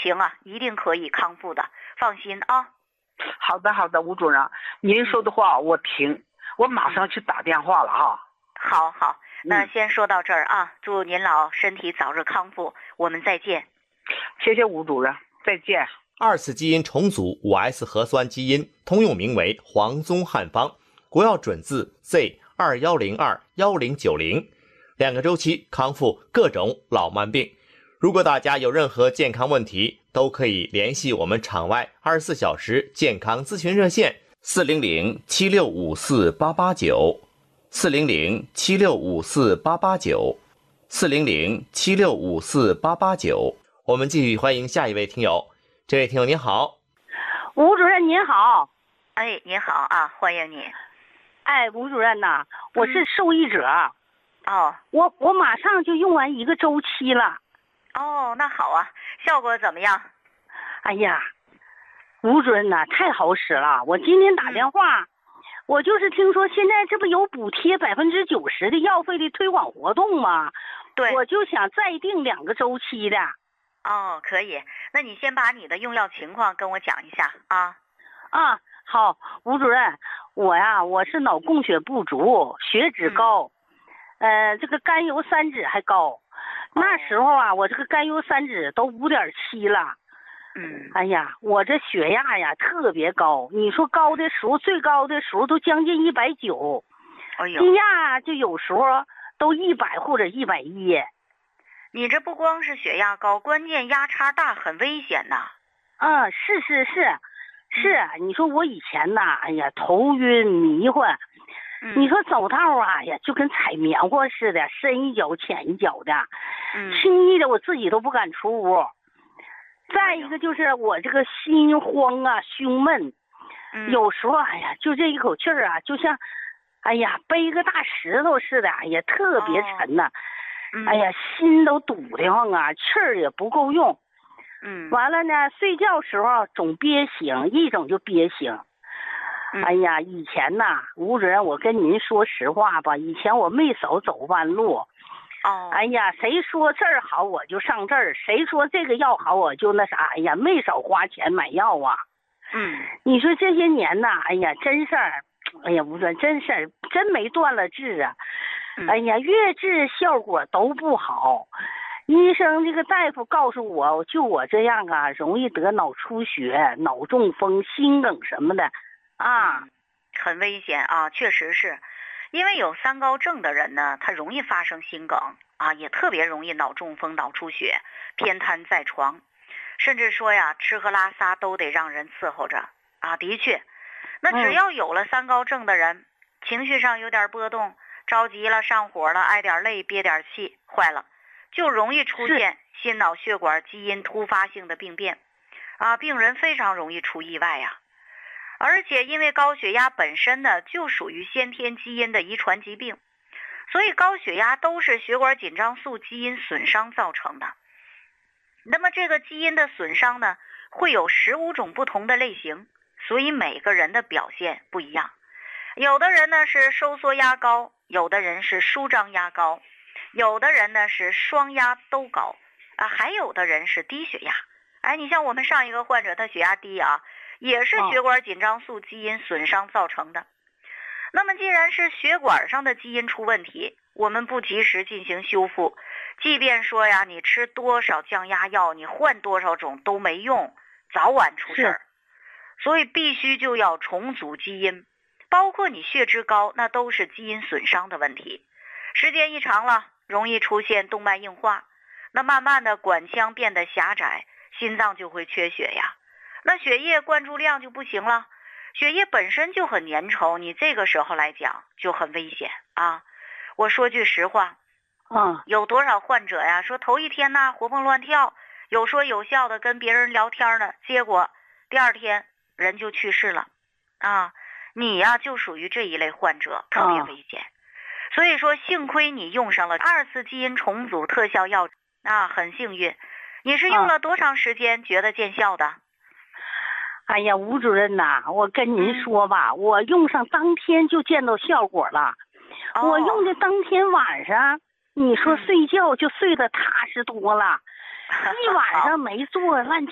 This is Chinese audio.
情啊，一定可以康复的，放心啊。 好的好的，吴主任，您说的话我听，我马上去打电话了哈。 好好，那先说到这儿啊，祝您老身体早日康复，我们再见。 谢谢吴主任，再见。 2次基因重组 5S 核酸基因通用名为黄宗汉方，国药准字 Z21021090， 2个周期康复各种老慢病。如果大家有任何健康问题，都可以联系我们场外24小时健康咨询热线400-7654-889 400-7654-889 400-7654-889。我们继续欢迎下一位听友。这位听友您好。 吴主任您好。 哎，您好啊，欢迎你。 哎，吴主任呐，我是受益者。 哦， 我马上就用完1个周期了。 哦，那好啊，效果怎么样？ 哎呀，吴主任呐，太好使了！我今天打电话，我就是听说现在这不有补贴90%的药费的推广活动吗？ 对， 我就想再订2个周期的。 哦，可以。那你先把你的用药情况跟我讲一下啊。 啊，好，吴主任，我是脑供血不足，血脂高，这个甘油三酯还高。那时候啊，我这个甘油三酯都5.7了。哎呀，我这血压呀特别高，你说高的时候，最高的时候都将近190，低压就有时候都100或者110。 你这不光是血压高，关键压差大，很危险呐。 是，你说我以前呐，哎呀，头晕迷幻，你说走道啊，呀，就跟踩棉花似的，深一脚浅一脚的，轻易的我自己都不敢出屋。再一个就是我这个心慌啊，胸闷，有时候哎呀，就这一口气儿啊，就像，哎呀，背个大石头似的，哎呀，特别沉呐。哎呀，心都堵得慌啊，气儿也不够用。完了呢，睡觉时候总憋醒，一整就憋醒。哎呀，以前呐，吴主任，我跟您说实话吧，以前我没少走弯路。哎呀，谁说这儿好我就上这儿，谁说这个药好我就那啥，哎呀，没少花钱买药啊。你说这些年呐，哎呀，真事儿，哎呀，吴主任，真事儿，真没断了治啊。哎呀，越治效果都不好。医生这个大夫告诉我，就我这样啊，容易得脑出血、脑中风、心梗什么的啊， 很危险啊，确实是。因为有3高症的人呢，他容易发生心梗啊，也特别容易脑中风、脑出血、偏瘫在床，甚至说呀，吃喝拉撒都得让人伺候着啊。的确，那只要有了3高症的人，情绪上有点波动，着急了、上火了、挨点累、憋点气，坏了，就容易出现心脑血管基因突发性的病变啊，病人非常容易出意外呀。而且因为高血压本身呢就属于先天基因的遗传疾病，所以高血压都是血管紧张素基因损伤造成的。那么这个基因的损伤呢，会有15种不同的类型，所以每个人的表现不一样。有的人呢是收缩压高，有的人是舒张压高，有的人呢是双压都高啊，还有的人是低血压。哎，你像我们上一个患者，他血压低啊，也是血管紧张素基因损伤造成的。那么既然是血管上的基因出问题，我们不及时进行修复，即便说呀，你吃多少降压药，你换多少种都没用，早晚出事儿。所以必须就要重组基因，包括你血脂高，那都是基因损伤的问题。时间一长了，容易出现动脉硬化，那慢慢的管腔变得狭窄，心脏就会缺血呀。那血液灌注量就不行了，血液本身就很粘稠，你这个时候来讲就很危险啊。我说句实话，有多少患者呀，说头一天呢活蹦乱跳，有说有笑的跟别人聊天呢，结果第2天人就去世了啊。你呀就属于这一类患者，特别危险。所以说幸亏你用上了2次基因重组特效药啊，很幸运。你是用了多长时间觉得见效的？ 哎呀，吴主任呐，我跟您说吧，我用上当天就见到效果了。我用的当天晚上，你说睡觉就睡得踏实多了，一晚上没做乱七